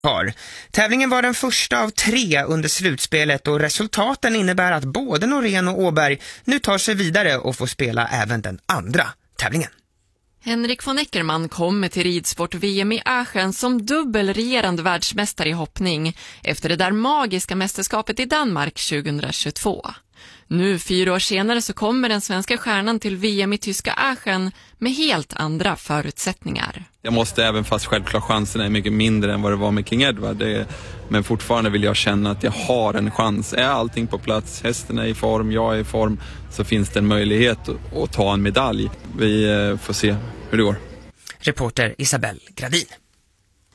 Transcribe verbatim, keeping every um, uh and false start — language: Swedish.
par. Tävlingen var den första av tre under slutspelet och resultaten innebär att både Norén och Åberg nu tar sig vidare och får spela även den andra tävlingen. Henrik von Eckermann kommer till ridsport-V M i Aachen som dubbelregerande världsmästare i hoppning efter det där magiska mästerskapet i Danmark tjugohundratjugotvå. Nu, fyra år senare, så kommer den svenska stjärnan till V M i tyska Aachen med helt andra förutsättningar. Jag måste även, fast självklart chansen är mycket mindre än vad det var med King Edward. Det är, men fortfarande vill jag känna att jag har en chans. Är allting på plats, hästen är i form, jag är i form, så finns det en möjlighet att, att ta en medalj. Vi får se hur det går. Reporter Isabelle Gradin.